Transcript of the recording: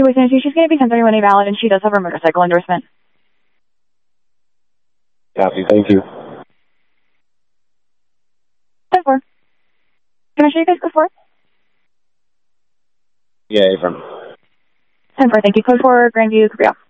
with Nancy. She's going to be 1031A valid, and she does have her motorcycle endorsement. Copy. Thank you. 10-4. Can I show you guys code 4? Yeah, affirm. 10-4, thank you. Code 4, Grandview, Cabrillo.